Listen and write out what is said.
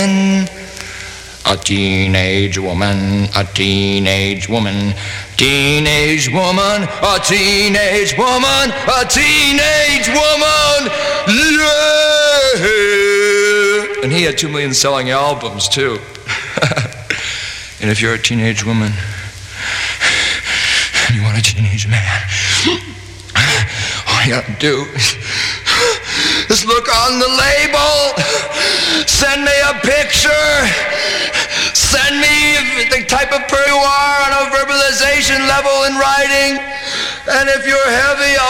A teenage woman, a teenage woman, teenage woman, a teenage woman, a teenage woman, yeah! And he had 2 million selling albums too. And if you're a teenage woman and you want a teenage man, all you gotta do is look on the label, send me a picture, send me the type of per you are on a verbalization level in writing, and if you're heavy,